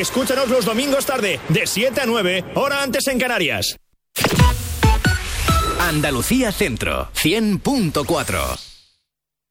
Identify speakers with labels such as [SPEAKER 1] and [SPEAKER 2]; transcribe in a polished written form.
[SPEAKER 1] Escúchanos los domingos tarde, de 7 a 9, hora antes en Canarias.
[SPEAKER 2] Andalucía Centro, 100.4.